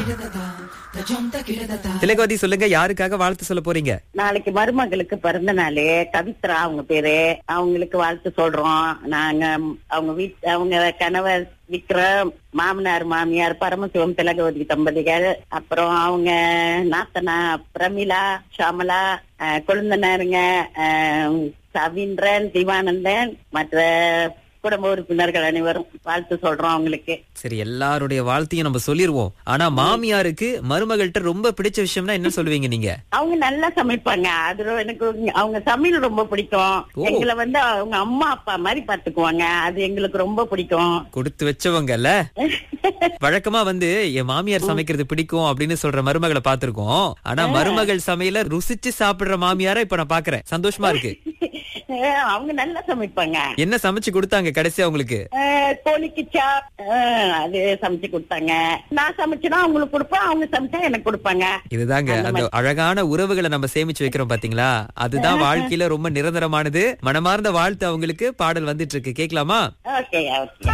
திலகவதி, சொல்லுங்க, யாருக்காக வாழ்த்து சொல்ல போறீங்க? நாளைக்கு மருமகளுக்கு பிறந்த நாள், கவித்ரா அவங்க பேரு. அவங்களுக்கு வாழ்த்து சொல்றோம். நாங்க அவங்க கணவர் விக்ரம், மாமனார் மாமியார் பரமசிவம், திலகவதி தம்பதிகள், அப்புறம் அவங்க நாத்தனா பிரமிளா, ஷாமலா, கொழுந்தனாருங்க சவீந்திரன், திவானந்தன், மற்ற குடும்ப உறுப்பினர்கள் அனைவரும் வாழ்த்து சொல்றோம் அவங்களுக்கு. சரி, எல்லாருடைய வாழ்த்தையும் நம்ம சொல்லிருவோம். ஆனா மாமியாருக்கு மருமகள்கிட்ட ரொம்ப பிடிச்ச விஷயம்னா என்ன சொல்லுவீங்க நீங்க? அவங்க நல்லா சமைப்பாங்க. அது எனக்கு அவங்க சமையல் ரொம்ப பிடிக்கும். எங்களை அவங்க அம்மா அப்பா மாதிரி பாத்துக்குவாங்க. அது எங்களுக்கு ரொம்ப பிடிக்கும். கொடுத்து வச்சவங்கல்ல. வழக்கமா என் மாமியார் சமைக்கிறது பிடிக்கும் அப்படின்னு சொல்ற மருமகளை பாத்திருக்கோம். ஆனா மருமகள் சமையல ருசிச்சு சாப்பிடுற மாமியார இப்ப நான் பாக்குறேன். சந்தோஷமா இருக்கு. அவங்க நல்லா சமைப்பாங்க. என்ன சமைச்சு கொடுத்தாங்க கடைசியா உங்களுக்கு? கோழிக்கிச்சா அது சமைச்சு கொடுத்தாங்க. நான் சமைச்சா அவங்களுக்கு கொடுப்பேன், அவங்க சமைச்சா எனக்கு கொடுப்பாங்க. இதுதாங்க அந்த அழகான உறவுகளை நம்ம சேமிச்சு வைக்கிறோம் பாத்தீங்களா? அதுதான் வாழ்க்கையில ரொம்ப நிரந்தரமானது. மனமார்ந்த வாழ்த்து அவங்களுக்கு. பாடல் வந்துட்டு இருக்கு, கேட்கலாமா? ஓகே.